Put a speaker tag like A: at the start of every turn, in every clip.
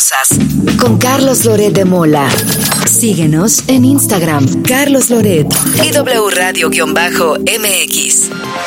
A: cosas. Con Carlos Loret de Mola. Síguenos en Instagram, Carlos Loret y W Radio-MX.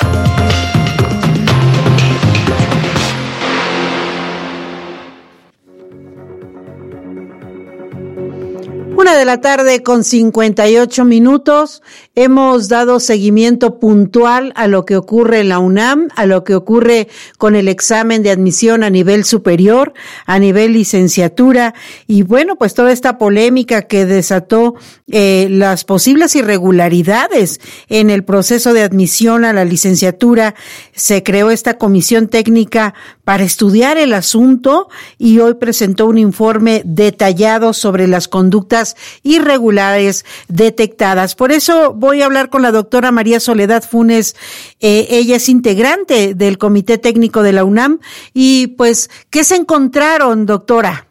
B: 1:58 p.m. Hemos dado seguimiento puntual a lo que ocurre en la UNAM, a lo que ocurre con el examen de admisión a nivel superior, a nivel licenciatura, y bueno, pues toda esta polémica que desató las posibles irregularidades en el proceso de admisión a la licenciatura. Se creó esta comisión técnica para estudiar el asunto y hoy presentó un informe detallado sobre las conductas irregulares detectadas. Por eso voy a hablar con la doctora María Soledad Funes. Ella es integrante del Comité Técnico de la UNAM. Y pues, ¿qué se encontraron, doctora?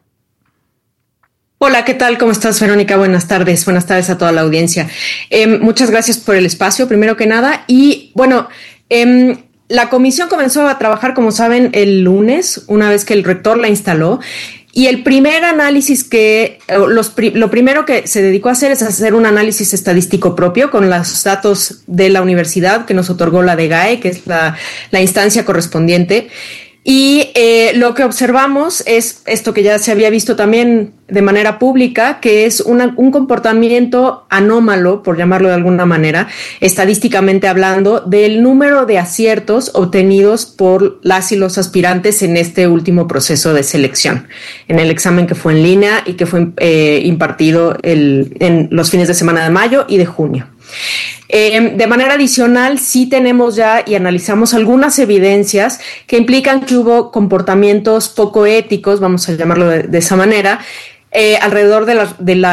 C: Hola, ¿qué tal? ¿Cómo estás, Verónica? Buenas tardes. Buenas tardes a toda la audiencia. Muchas gracias por el espacio, primero que nada. Y bueno, la comisión comenzó a trabajar, como saben, el lunes, una vez que el rector la instaló. Y el primer análisis lo primero que se dedicó a hacer es hacer un análisis estadístico propio con los datos de la universidad que nos otorgó la DGAE, que es la instancia correspondiente. Y lo que observamos es esto que ya se había visto también de manera pública, que es un comportamiento anómalo, por llamarlo de alguna manera, estadísticamente hablando, del número de aciertos obtenidos por las y los aspirantes en este último proceso de selección, en el examen que fue en línea y que fue impartido en los fines de semana de mayo y de junio. De manera adicional, sí tenemos ya y analizamos algunas evidencias que implican que hubo comportamientos poco éticos, vamos a llamarlo de esa manera, alrededor de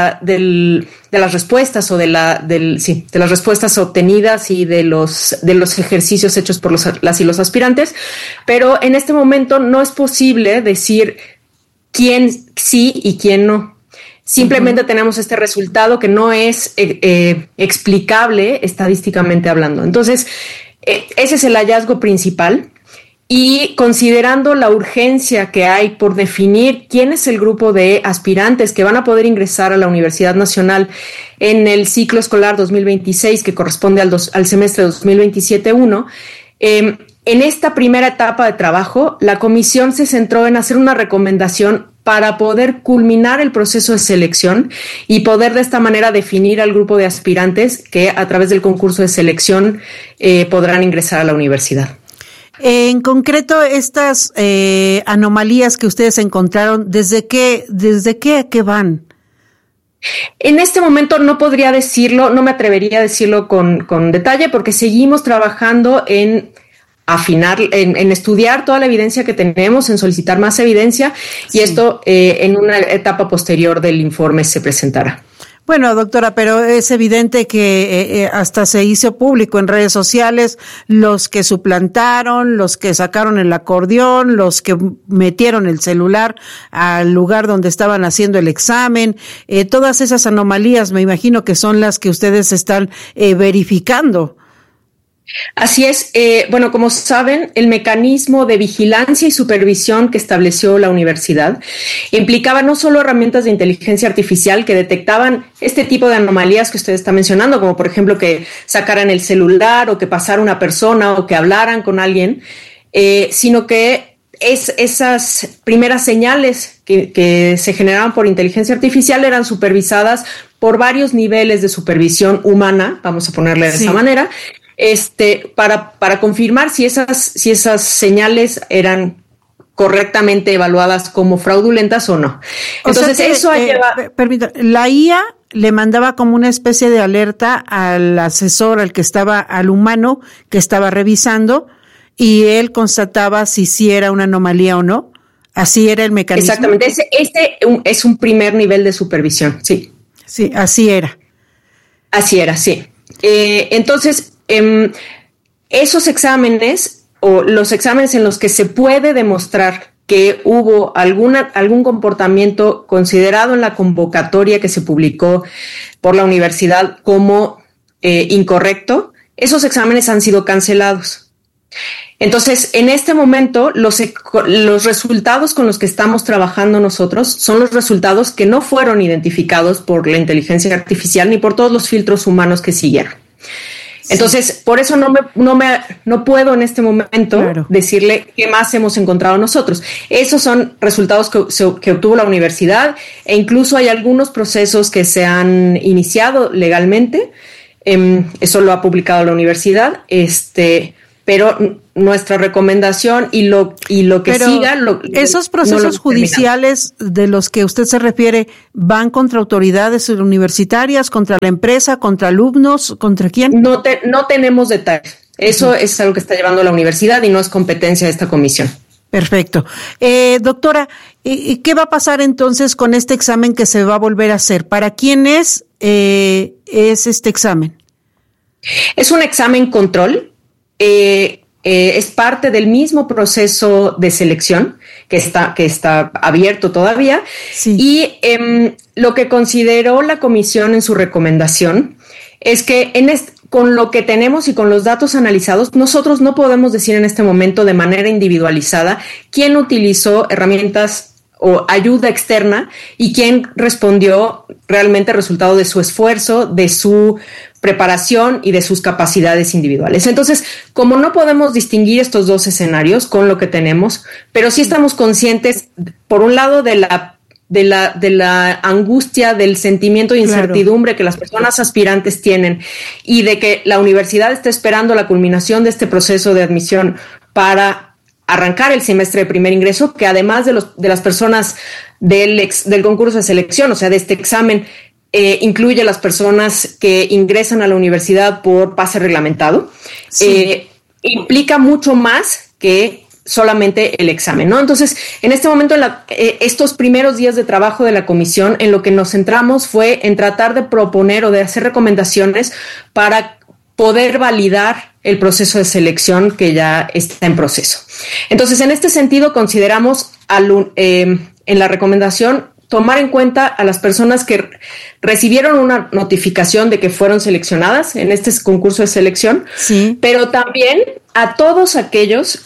C: las respuestas o de las respuestas obtenidas y de los ejercicios hechos por las y los aspirantes, pero en este momento no es posible decir quién sí y quién no. Simplemente tenemos este resultado que no es explicable estadísticamente hablando. Entonces, ese es el hallazgo principal. Y considerando la urgencia que hay por definir quién es el grupo de aspirantes que van a poder ingresar a la Universidad Nacional en el ciclo escolar 2026, que corresponde al semestre 2027-1, en esta primera etapa de trabajo, la comisión se centró en hacer una recomendación para poder culminar el proceso de selección y poder de esta manera definir al grupo de aspirantes que a través del concurso de selección podrán ingresar a la universidad.
B: En concreto, estas anomalías que ustedes encontraron, ¿desde qué a qué van?
C: En este momento no podría decirlo, no me atrevería a decirlo con detalle, porque seguimos trabajando en afinar, en estudiar toda la evidencia que tenemos, en solicitar más evidencia, y esto en una etapa posterior del informe se presentará.
B: Bueno, doctora, pero es evidente que hasta se hizo público en redes sociales los que suplantaron, los que sacaron el acordeón, los que metieron el celular al lugar donde estaban haciendo el examen. Todas esas anomalías me imagino que son las que ustedes están verificando.
C: Así es. Bueno, como saben, el mecanismo de vigilancia y supervisión que estableció la universidad implicaba no solo herramientas de inteligencia artificial que detectaban este tipo de anomalías que usted está mencionando, como por ejemplo que sacaran el celular o que pasara una persona o que hablaran con alguien, sino que esas primeras señales que se generaban por inteligencia artificial eran supervisadas por varios niveles de supervisión humana, vamos a ponerle de esa manera, para confirmar si esas señales eran correctamente evaluadas como fraudulentas o no. Entonces, eso ha llevado...
B: Permítame, la IA le mandaba como una especie de alerta al asesor, al humano que estaba revisando, y él constataba si sí era una anomalía o no. Así era el mecanismo.
C: Exactamente, este es un primer nivel de supervisión, sí.
B: Sí, así era.
C: Así era, sí. Entonces, esos exámenes o los exámenes en los que se puede demostrar que hubo algún comportamiento considerado en la convocatoria que se publicó por la universidad como incorrecto, esos exámenes han sido cancelados. Entonces, en este momento, los resultados con los que estamos trabajando nosotros son los resultados que no fueron identificados por la inteligencia artificial ni por todos los filtros humanos que siguieron. Entonces, por eso no puedo en este momento decirle qué más hemos encontrado nosotros. Esos son resultados que obtuvo la universidad, e incluso hay algunos procesos que se han iniciado legalmente. Eso lo ha publicado la universidad, pero nuestra recomendación y lo que siga.
B: Esos procesos judiciales de los que usted se refiere van contra autoridades universitarias, contra la empresa, contra alumnos, ¿contra quién?
C: No tenemos detalles. Eso es algo que está llevando la universidad y no es competencia de esta comisión.
B: Perfecto. Doctora, ¿qué va a pasar entonces con este examen que se va a volver a hacer? ¿Para quién es este examen?
C: Es un examen control. Es parte del mismo proceso de selección que está abierto todavía. Sí. Y lo que consideró la comisión en su recomendación es que con lo que tenemos y con los datos analizados, nosotros no podemos decir en este momento de manera individualizada quién utilizó herramientas o ayuda externa y quién respondió realmente resultado de su esfuerzo, de su preparación y de sus capacidades individuales. Entonces, como no podemos distinguir estos dos escenarios con lo que tenemos, pero sí estamos conscientes, por un lado, de la angustia, del sentimiento de incertidumbre que las personas aspirantes tienen y de que la universidad está esperando la culminación de este proceso de admisión para arrancar el semestre de primer ingreso, que además de las personas del concurso de selección, o sea, de este examen, incluye a las personas que ingresan a la universidad por pase reglamentado. Sí. Implica mucho más que solamente el examen, ¿no? Entonces, en este momento, estos primeros días de trabajo de la comisión, en lo que nos centramos fue en tratar de proponer o de hacer recomendaciones para poder validar el proceso de selección que ya está en proceso. Entonces, en este sentido, consideramos en la recomendación tomar en cuenta a las personas que recibieron una notificación de que fueron seleccionadas en este concurso de selección, sí, pero también a todos aquellos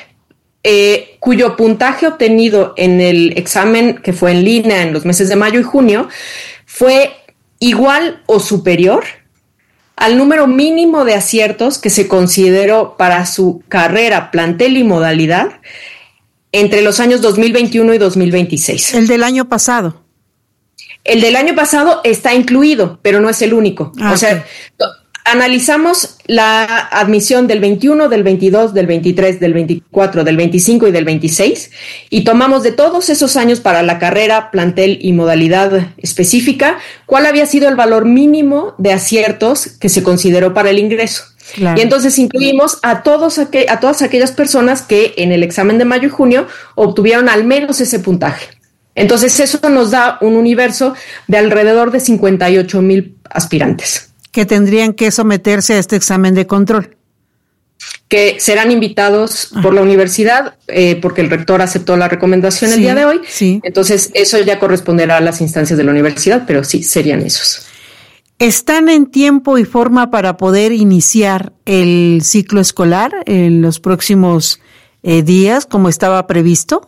C: cuyo puntaje obtenido en el examen que fue en línea en los meses de mayo y junio fue igual o superior al número mínimo de aciertos que se consideró para su carrera, plantel y modalidad entre los años 2021 y 2026.
B: ¿El del año pasado?
C: El del año pasado está incluido, pero no es el único. O sea, analizamos la admisión del 21, del 22, del 23, del 24, del 25 y del 26 y tomamos de todos esos años para la carrera, plantel y modalidad específica cuál había sido el valor mínimo de aciertos que se consideró para el ingreso. Claro. Y entonces incluimos a todas aquellas personas que en el examen de mayo y junio obtuvieron al menos ese puntaje. Entonces eso nos da un universo de alrededor de 58,000 aspirantes.
B: Que tendrían que someterse a este examen de control.
C: Que serán invitados por la universidad, porque el rector aceptó la recomendación el día de hoy. Sí. Entonces eso ya corresponderá a las instancias de la universidad, pero sí, serían esos.
B: ¿Están en tiempo y forma para poder iniciar el ciclo escolar en los próximos días, como estaba previsto?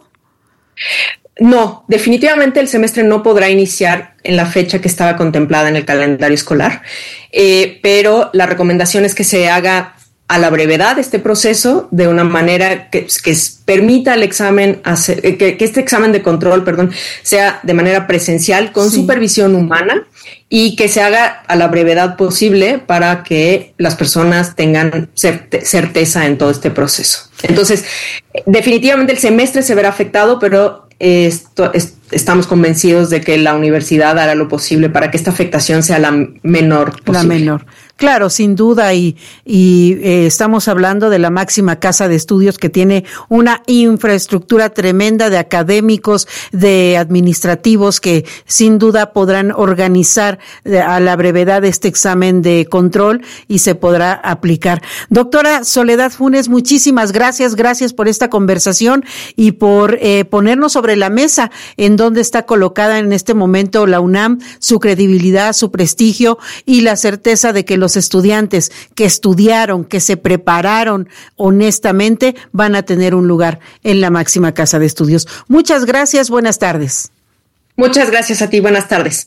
C: No, definitivamente el semestre no podrá iniciar en la fecha que estaba contemplada en el calendario escolar, pero la recomendación es que se haga a la brevedad este proceso de una manera que permita el examen, que este examen de control, sea de manera presencial con supervisión humana y que se haga a la brevedad posible para que las personas tengan certeza en todo este proceso. Entonces, definitivamente el semestre se verá afectado, pero estamos convencidos de que la universidad hará lo posible para que esta afectación sea la menor posible. La menor.
B: Claro, sin duda, y estamos hablando de la máxima casa de estudios que tiene una infraestructura tremenda de académicos, de administrativos que sin duda podrán organizar a la brevedad este examen de control y se podrá aplicar. Doctora Soledad Funes, muchísimas gracias por esta conversación y por ponernos sobre la mesa en donde está colocada en este momento la UNAM, su credibilidad, su prestigio y la certeza de que los los estudiantes que estudiaron, que se prepararon honestamente, van a tener un lugar en la máxima casa de estudios. Muchas gracias, buenas tardes.
C: Muchas gracias a ti, buenas tardes.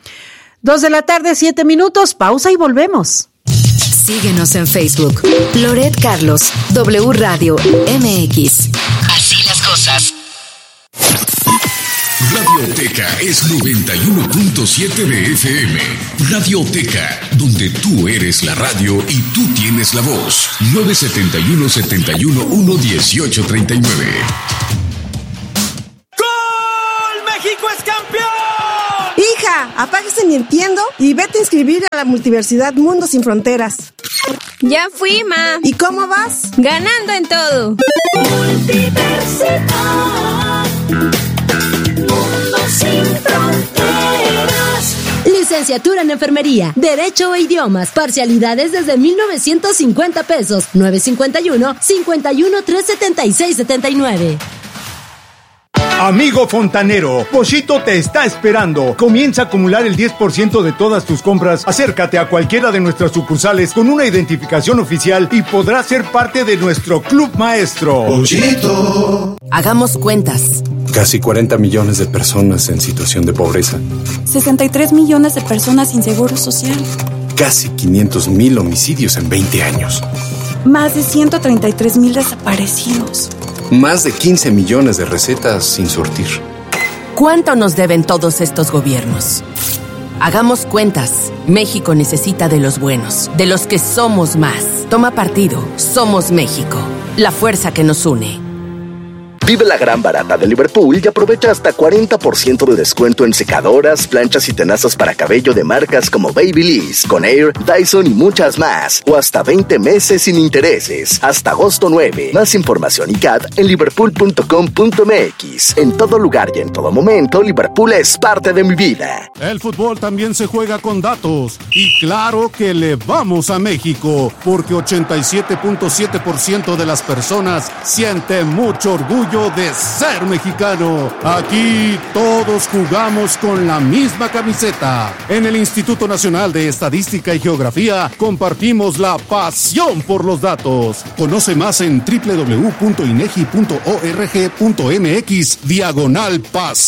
B: 2:07 p.m, pausa y volvemos.
A: Síguenos en Facebook, Loret Carlos, W Radio MX. Así las cosas.
D: Radioteca es 91.7 de FM. Radioteca, donde tú eres la radio y tú tienes la voz. 971-71-11839.
E: ¡Gol! ¡México es campeón!
F: Hija, apáguese Nintendo y vete a inscribir a la Multiversidad Mundo Sin Fronteras.
G: Ya fui, ma.
F: ¿Y cómo vas?
G: Ganando en todo.
H: Multiversidad. Mundo sin fronteras.
I: Licenciatura en Enfermería, Derecho e Idiomas, parcialidades desde 1,950 pesos, 951-51-376-79.
J: Amigo fontanero, Pochito te está esperando. Comienza a acumular el 10% de todas tus compras. Acércate a cualquiera de nuestras sucursales con una identificación oficial y podrás ser parte de nuestro club maestro.
K: Pochito.
L: Hagamos cuentas.
K: Casi 40 millones de personas en situación de pobreza.
M: 63 millones de personas sin seguro social.
K: Casi 500,000 homicidios en 20 años.
M: Más de 133,000 desaparecidos.
K: Más de 15 millones de recetas sin surtir.
L: ¿Cuánto nos deben todos estos gobiernos? Hagamos cuentas. México necesita de los buenos, de los que somos más. Toma partido. Somos México. La fuerza que nos une.
N: Vive la gran barata de Liverpool y aprovecha hasta 40% de descuento en secadoras, planchas y tenazas para cabello de marcas como Babyliss, Conair, Dyson y muchas más. O hasta 20 meses sin intereses. Hasta agosto 9. Más información y CAT en liverpool.com.mx. En todo lugar y en todo momento, Liverpool es parte de mi vida.
O: El fútbol también se juega con datos. Y claro que le vamos a México, porque 87.7% de las personas siente mucho orgullo de ser mexicano. Aquí todos jugamos con la misma camiseta. En el Instituto Nacional de Estadística y Geografía compartimos la pasión por los datos. Conoce más en www.inegi.org.mx/pasión.